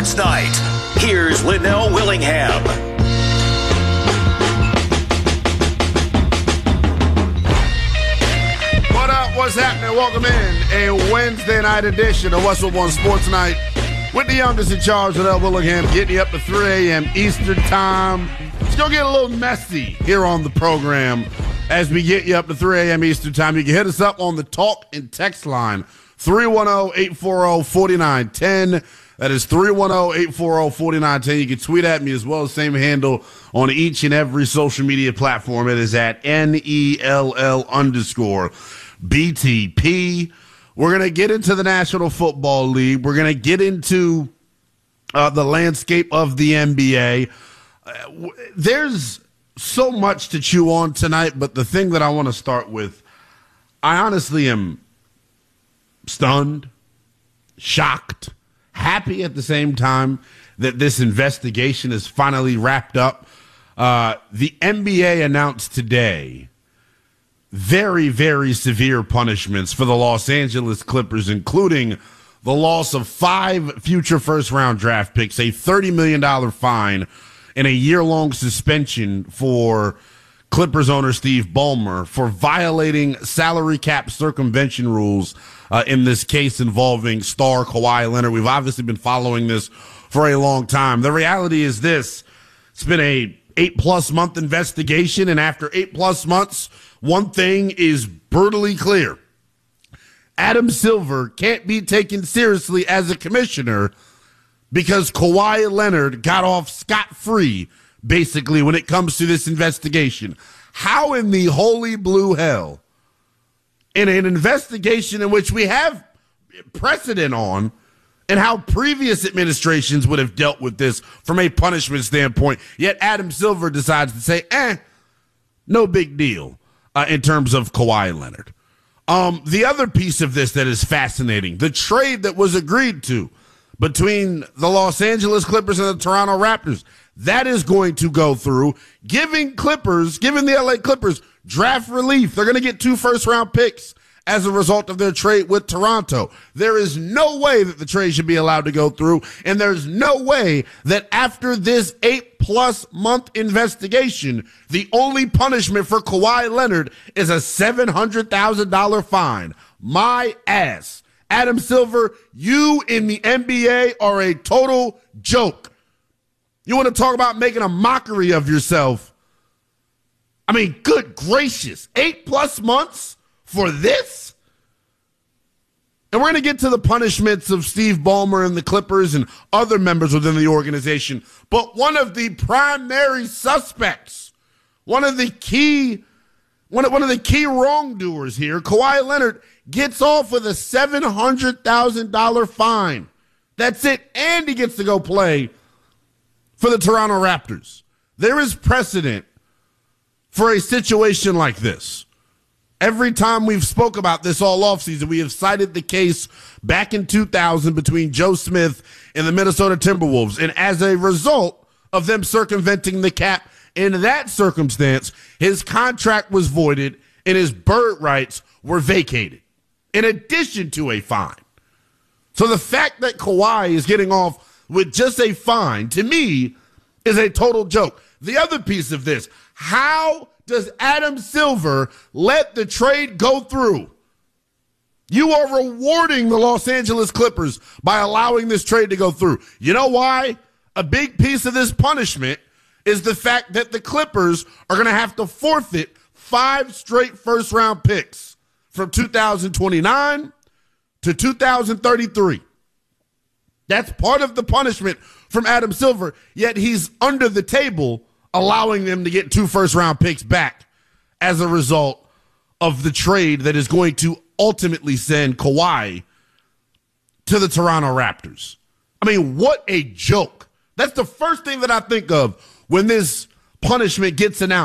Sports Night. Here's Linnell Willingham. What up? What's happening? Welcome in a Wednesday night edition of Westwood One Sports Night with the youngest in charge, Linnell Willingham, getting you up to 3 a.m. Eastern Time. It's going to get a little messy here on the program as we get you up to 3 a.m. Eastern Time. You can hit us up on the talk and text line, 310-840-4910. That is 310-840-4910. You can tweet at me as well, same handle on each and every social media platform. It is at NELL_BTP. We're going to get into the National Football League. We're going to get into the landscape of the NBA. There's so much to chew on tonight, but the thing that I want to start with, I honestly am stunned, shocked, happy at the same time that this investigation is finally wrapped up. The NBA announced today very, very severe punishments for the Los Angeles Clippers, including the loss of 5 future first-round draft picks, a $30 million fine, and a year-long suspension for Clippers owner Steve Ballmer for violating salary cap circumvention rules in this case involving star Kawhi Leonard. We've obviously been following this for a long time. The reality is this: it's been a 8+ month investigation, and after 8+ months, one thing is brutally clear. Adam Silver can't be taken seriously as a commissioner because Kawhi Leonard got off scot-free, basically, when it comes to this investigation. How in the holy blue hell, in an investigation in which we have precedent on and how previous administrations would have dealt with this from a punishment standpoint, yet Adam Silver decides to say, no big deal in terms of Kawhi Leonard. The other piece of this that is fascinating, the trade that was agreed to between the Los Angeles Clippers and the Toronto Raptors, that is going to go through, giving the LA Clippers draft relief. They're going to get 2 first-round picks as a result of their trade with Toronto. There is no way that the trade should be allowed to go through, and there's no way that after this 8+ month investigation, the only punishment for Kawhi Leonard is a $700,000 fine. My ass. Adam Silver, you in the NBA are a total joke. You want to talk about making a mockery of yourself? I mean, good gracious, 8+ months for this? And we're going to get to the punishments of Steve Ballmer and the Clippers and other members within the organization. But one of the primary suspects, one of the key wrongdoers here, Kawhi Leonard, gets off with a $700,000 fine. That's it. And he gets to go play for the Toronto Raptors. There is precedent for a situation like this. Every time we've spoke about this all offseason, we have cited the case back in 2000 between Joe Smith and the Minnesota Timberwolves. And as a result of them circumventing the cap in that circumstance, his contract was voided and his bird rights were vacated, in addition to a fine. So the fact that Kawhi is getting off with just a fine, to me, is a total joke. The other piece of this, how does Adam Silver let the trade go through? You are rewarding the Los Angeles Clippers by allowing this trade to go through. You know why? A big piece of this punishment is the fact that the Clippers are going to have to forfeit 5 straight first-round picks from 2029 to 2033. That's part of the punishment from Adam Silver, yet he's under the table allowing them to get 2 first-round picks back as a result of the trade that is going to ultimately send Kawhi to the Toronto Raptors. I mean, what a joke. That's the first thing that I think of when this punishment gets announced.